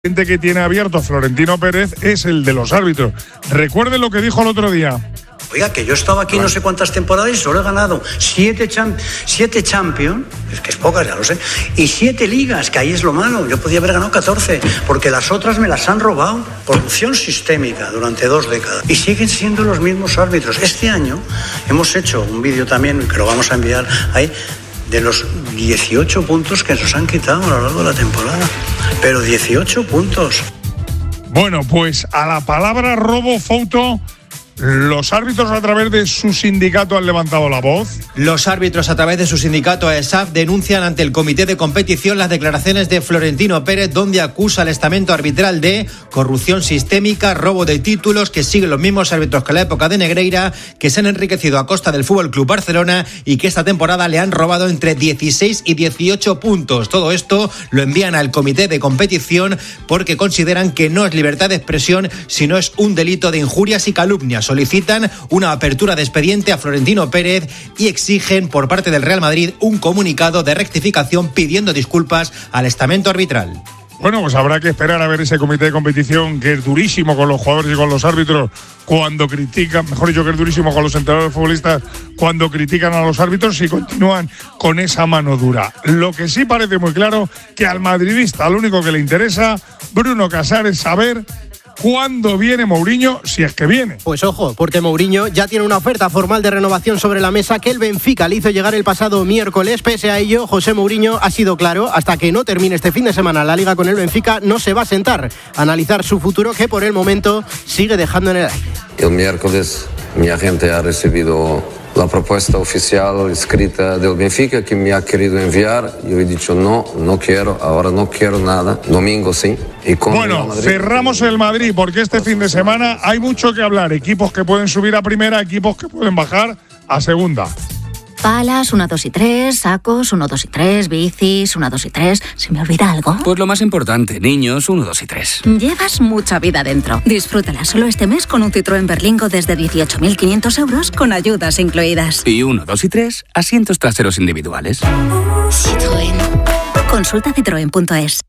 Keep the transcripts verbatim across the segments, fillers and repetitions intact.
que tiene abierto Florentino Pérez es el de los árbitros. Recuerden lo que dijo el otro día. Oiga, que yo he estado aquí no sé cuántas temporadas y solo he ganado siete, champ- siete Champions, es que es pocas, ya lo sé, y siete ligas, que ahí es lo malo. Yo podía haber ganado catorce, porque las otras me las han robado. Corrupción sistémica durante dos décadas. Y siguen siendo los mismos árbitros. Este año hemos hecho un vídeo también, que lo vamos a enviar ahí, de los dieciocho puntos que nos han quitado a lo largo de la temporada. Pero dieciocho puntos. Bueno, pues a la palabra robo, Fouto, los árbitros a través de su sindicato han levantado la voz. Los árbitros a través de su sindicato A E S A F denuncian ante el comité de competición las declaraciones de Florentino Pérez, donde acusa al estamento arbitral de corrupción sistémica, robo de títulos, que siguen los mismos árbitros que en la época de Negreira, que se han enriquecido a costa del F C Barcelona y que esta temporada le han robado entre dieciséis y dieciocho puntos. Todo esto lo envían al comité de competición porque consideran que no es libertad de expresión, sino es un delito de injurias y calumnias. Solicitan una apertura de expediente a Florentino Pérez y exigen por parte del Real Madrid un comunicado de rectificación pidiendo disculpas al estamento arbitral. Bueno, pues habrá que esperar a ver ese comité de competición, que es durísimo con los jugadores y con los árbitros cuando critican, mejor dicho, que es durísimo con los entrenadores futbolistas cuando critican a los árbitros y continúan con esa mano dura. Lo que sí parece muy claro, que al madridista lo único que le interesa, Bruno Casares, es saber ¿cuándo viene Mourinho, si es que viene? Pues ojo, porque Mourinho ya tiene una oferta formal de renovación sobre la mesa que el Benfica le hizo llegar el pasado miércoles. Pese a ello, José Mourinho ha sido claro: hasta que no termine este fin de semana la Liga con el Benfica, no se va a sentar a analizar su futuro, que por el momento sigue dejando en el aire. El miércoles mi agente ha recibido la propuesta oficial escrita del Benfica, que me ha querido enviar. Yo he dicho no, no quiero, ahora no quiero nada. Domingo sí. Y con bueno, Madrid, cerramos el Madrid porque este fin de semana hay mucho que hablar. Equipos que pueden subir a primera, equipos que pueden bajar a segunda. Palas, uno, dos y tres, sacos, uno, dos y tres, bicis, uno, dos y tres. ¿Se me olvida algo? Pues lo más importante, niños, uno, dos y tres. Llevas mucha vida dentro. Disfrútala solo este mes con un Citroën Berlingo desde dieciocho mil quinientos euros con ayudas incluidas. Y uno, dos y tres, asientos traseros individuales. Citroën. Consulta citroen punto es.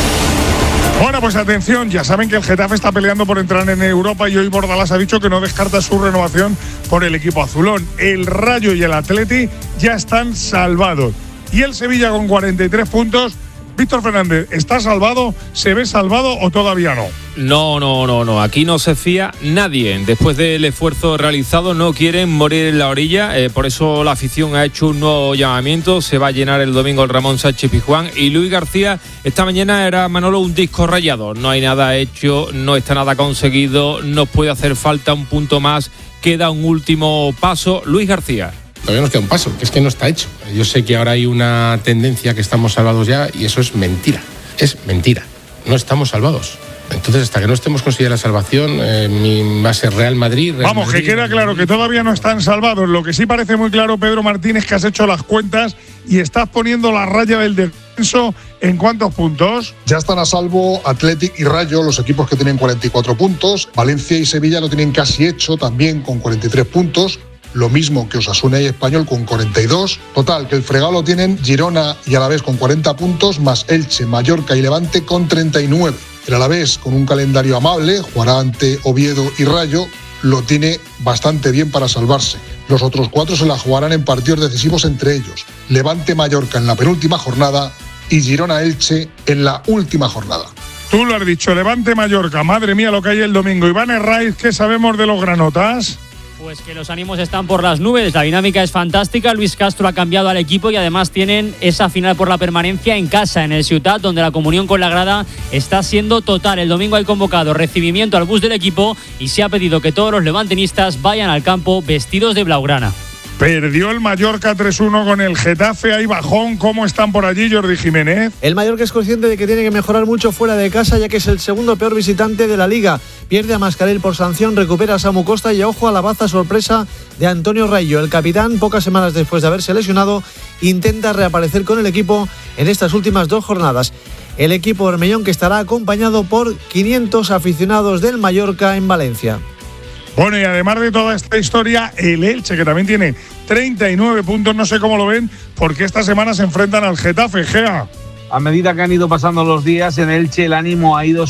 Bueno, pues atención, ya saben que el Getafe está peleando por entrar en Europa y hoy Bordalás ha dicho que no descarta su renovación por el equipo azulón. El Rayo y el Atleti ya están salvados. Y el Sevilla con cuarenta y tres puntos. Víctor Fernández, ¿está salvado? ¿Se ve salvado o todavía no? No, no, no, no. Aquí no se fía nadie. Después del esfuerzo realizado, no quieren morir en la orilla. Eh, por eso la afición ha hecho un nuevo llamamiento. Se va a llenar el domingo el Ramón Sánchez Pizjuán. Y Luis García, esta mañana era, Manolo, un disco rayado. No hay nada hecho, no está nada conseguido. Nos puede hacer falta un punto más. Queda un último paso. Luis García. Todavía nos queda un paso, que es que no está hecho. Yo sé que ahora hay una tendencia que estamos salvados ya y eso es mentira. Es mentira. No estamos salvados. Entonces, hasta que no estemos consiguiendo la salvación, eh, mi va a ser Real Madrid. Real Vamos, Madrid, que queda Real claro Madrid. que todavía no están salvados. Lo que sí parece muy claro, Pedro Martínez, que has hecho las cuentas y estás poniendo la raya del descenso. ¿En cuántos puntos? Ya están a salvo Athletic y Rayo, los equipos que tienen cuarenta y cuatro puntos. Valencia y Sevilla lo tienen casi hecho, también con cuarenta y tres puntos. Lo mismo que Osasuna y Español con cuarenta y dos. Total, que el fregado lo tienen Girona y Alavés con cuarenta puntos, más Elche, Mallorca y Levante con treinta y nueve. El Alavés, con un calendario amable, jugará ante Oviedo y Rayo, lo tiene bastante bien para salvarse. Los otros cuatro se la jugarán en partidos decisivos entre ellos. Levante-Mallorca en la penúltima jornada y Girona-Elche en la última jornada. Tú lo has dicho, Levante-Mallorca. Madre mía lo que hay el domingo. Iván Herraiz, ¿qué sabemos de los granotas? Pues que los ánimos están por las nubes, la dinámica es fantástica. Luis Castro ha cambiado al equipo y además tienen esa final por la permanencia en casa, en el Ciutat, donde la comunión con la grada está siendo total. El domingo hay convocado recibimiento al bus del equipo y se ha pedido que todos los levantinistas vayan al campo vestidos de blaugrana. Perdió el Mallorca tres uno con el Getafe, hay bajón. ¿Cómo están por allí, Jordi Jiménez? El Mallorca es consciente de que tiene que mejorar mucho fuera de casa, ya que es el segundo peor visitante de la Liga. Pierde a Mascarell por sanción, recupera a Samu Costa y ojo a la baza sorpresa de Antonio Raillo. El capitán, pocas semanas después de haberse lesionado, intenta reaparecer con el equipo en estas últimas dos jornadas. El equipo bermellón, que estará acompañado por quinientos aficionados del Mallorca en Valencia. Bueno, y además de toda esta historia, el Elche, que también tiene treinta y nueve puntos, no sé cómo lo ven, porque esta semana se enfrentan al Getafe. Gea. A medida que han ido pasando los días, en Elche el ánimo ha ido